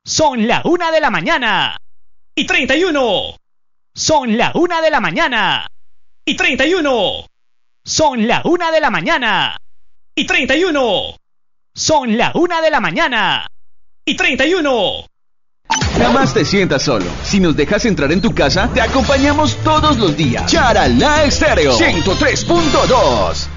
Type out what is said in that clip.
Son la 1 de la mañana. Y 31. Son la 1 de la mañana. Y 31. Son la 1 de la mañana. Y 31. Son la 1 de la mañana. Y 31. Jamás te sientas solo. Si nos dejas entrar en tu casa, te acompañamos todos los días. Charalá Estéreo 103.2.